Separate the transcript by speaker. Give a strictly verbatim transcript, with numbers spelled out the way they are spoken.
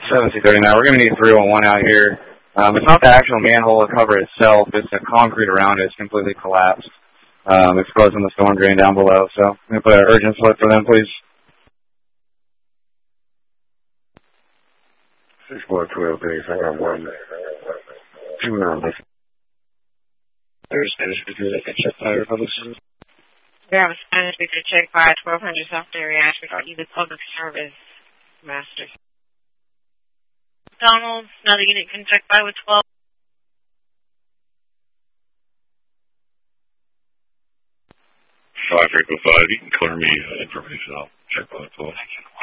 Speaker 1: seven C thirty-nine. We're going to need three one one out here. Um, it's not the actual manhole cover itself. It's the concrete around it. It's completely collapsed, um, exposing the storm drain down below. So I'm going to put an urgent slip for them, please.
Speaker 2: six four twelve three, I got one. Two numbers.
Speaker 1: There's Spanish speaker that can check by Republic Service.
Speaker 3: We have a Spanish speaker check by twelve hundred South Dairy Ash. We got you the public service master. Donald, another unit can check by with twelve.
Speaker 4: five Echo five, you can clear me uh, information. I'll check by with twelve.